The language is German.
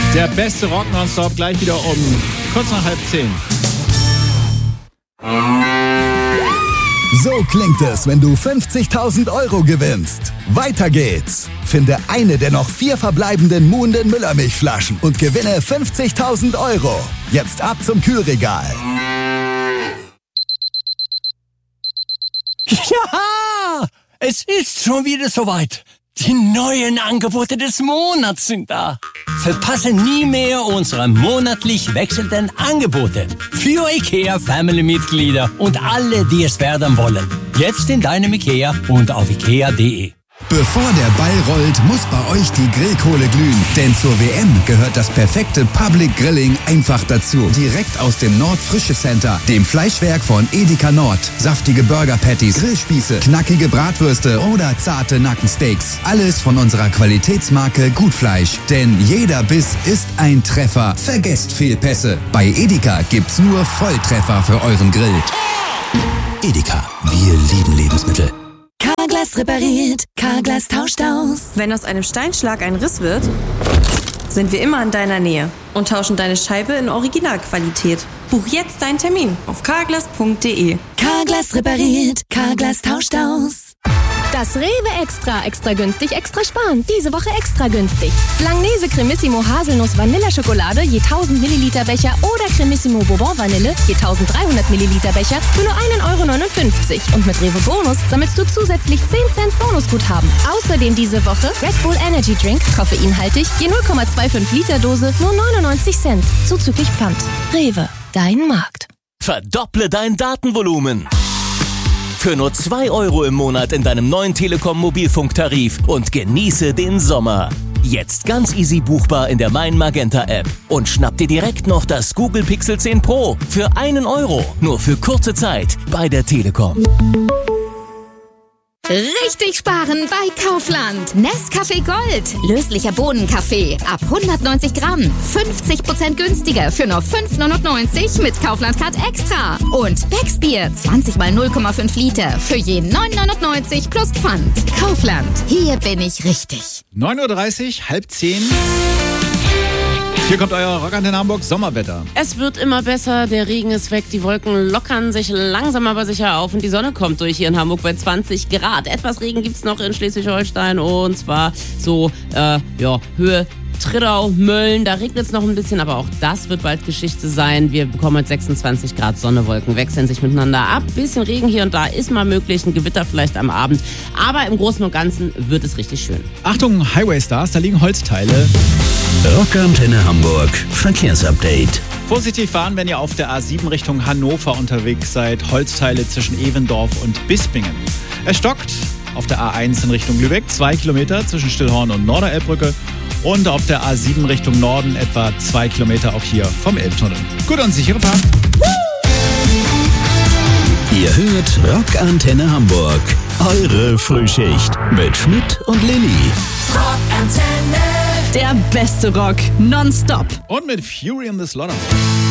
Der beste Rock nonstop, gleich wieder um kurz nach 9:30. So klingt es, wenn du 50.000 € gewinnst. Weiter geht's. Finde eine der noch 4 verbleibenden Muhnden Müllermilchflaschen und gewinne 50.000 €. Jetzt ab zum Kühlregal. Ja, es ist schon wieder soweit. Die neuen Angebote des Monats sind da. Verpasse nie mehr unsere monatlich wechselnden Angebote für IKEA-Family-Mitglieder und alle, die es werden wollen. Jetzt in deinem IKEA und auf ikea.de. Bevor der Ball rollt, muss bei euch die Grillkohle glühen. Denn zur WM gehört das perfekte Public Grilling einfach dazu. Direkt aus dem Nord-Frische Center, dem Fleischwerk von Edeka Nord. Saftige Burger-Patties, Grillspieße, knackige Bratwürste oder zarte Nackensteaks. Alles von unserer Qualitätsmarke Gutfleisch. Denn jeder Biss ist ein Treffer. Vergesst Fehlpässe. Bei Edeka gibt's nur Volltreffer für euren Grill. Edeka, wir lieben Lebensmittel. Carglass repariert, Carglass tauscht aus. Wenn aus einem Steinschlag ein Riss wird, sind wir immer in deiner Nähe und tauschen deine Scheibe in Originalqualität. Buch jetzt deinen Termin auf carglass.de. Carglass repariert, Carglass tauscht aus. Das Rewe Extra günstig, extra sparen. Diese Woche extra günstig. Langnese Cremissimo Haselnuss Vanilleschokolade je 1000 Milliliter Becher oder Cremissimo Bourbon Vanille je 1300 Milliliter Becher für nur 1,59 €. Und mit Rewe Bonus sammelst du zusätzlich 10 Cent Bonusguthaben. Außerdem diese Woche Red Bull Energy Drink, koffeinhaltig, je 0,25 Liter Dose, nur 99 Cent. Zuzüglich Pfand. Rewe, dein Markt. Verdopple dein Datenvolumen. Für nur 2 € im Monat in deinem neuen Telekom-Mobilfunktarif und genieße den Sommer. Jetzt ganz easy buchbar in der Mein Magenta App. Und schnapp dir direkt noch das Google Pixel 10 Pro für 1 €. Nur für kurze Zeit bei der Telekom. Richtig sparen bei Kaufland. Nescafé Gold. Löslicher Bohnenkaffee. Ab 190 Gramm. 50% günstiger für nur 5,99 € mit Kaufland-Card Extra. Und Becksbier. 20 mal 0,5 Liter für je 9,99 € plus Pfand. Kaufland. Hier bin ich richtig. 9:30 Uhr, 9:30. Hier kommt euer Rockantenne Hamburg Sommerwetter. Es wird immer besser, der Regen ist weg, die Wolken lockern sich langsam aber sicher auf und die Sonne kommt durch hier in Hamburg bei 20 Grad. Etwas Regen gibt's noch in Schleswig-Holstein und zwar so Höhe Trittau, Mölln, da regnet es noch ein bisschen, aber auch das wird bald Geschichte sein. Wir bekommen jetzt 26 Grad Sonne, Wolken wechseln sich miteinander ab. Bisschen Regen hier und da ist mal möglich, ein Gewitter vielleicht am Abend, aber im Großen und Ganzen wird es richtig schön. Achtung, Highway Stars, da liegen Holzteile. Rockantenne Hamburg, Verkehrsupdate. Vorsichtig fahren, wenn ihr auf der A7 Richtung Hannover unterwegs seid. Holzteile zwischen Evendorf und Bispingen. Es stockt auf der A1 in Richtung Lübeck, 2 Kilometer zwischen Stillhorn und Norderelbbrücke. Und auf der A7 Richtung Norden etwa 2 Kilometer auch hier vom Elbtunnel. Gut und sichere Fahrt. Ihr hört Rockantenne Hamburg. Eure Frühschicht mit Schmidt und Lilly. Rockantenne. Der beste Rock nonstop. Und mit Fury in the Slaughter.